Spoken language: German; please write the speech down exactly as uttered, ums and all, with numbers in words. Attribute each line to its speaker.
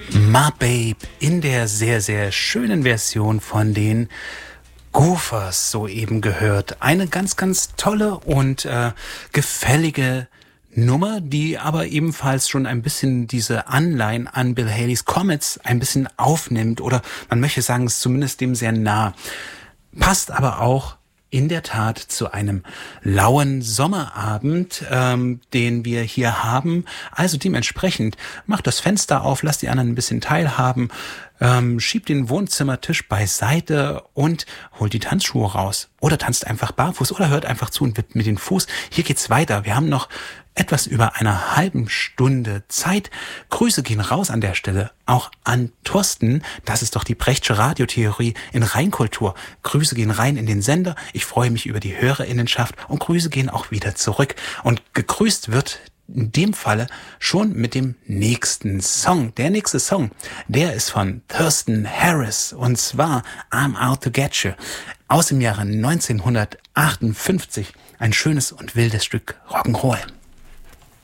Speaker 1: My Babe in der sehr, sehr schönen Version von den Gophers soeben gehört. Eine ganz, ganz tolle und äh, gefällige Nummer, die aber ebenfalls schon ein bisschen diese Anleihen an Bill Haleys Comets ein bisschen aufnimmt, oder man möchte sagen, es ist zumindest dem sehr nah. Passt aber auch in der Tat zu einem lauen Sommerabend, ähm, den wir hier haben. Also dementsprechend macht das Fenster auf, lasst die anderen ein bisschen teilhaben, ähm, schiebt den Wohnzimmertisch beiseite und holt die Tanzschuhe raus. Oder tanzt einfach barfuß oder hört einfach zu und wippt mit den Fuß. Hier geht's weiter. Wir haben noch etwas über einer halben Stunde Zeit. Grüße gehen raus an der Stelle auch an Thorsten. Das ist doch die Brechtsche Radiotheorie in Reinkultur. Grüße gehen rein in den Sender. Ich freue mich über die Hörerinnenschaft und Grüße gehen auch wieder zurück. Und gegrüßt wird in dem Falle schon mit dem nächsten Song. Der nächste Song, der ist von Thurston Harris und zwar I'm Out to Get You aus dem Jahre neunzehnhundertachtundfünfzig. Ein schönes und wildes Stück Rock'n'Roll.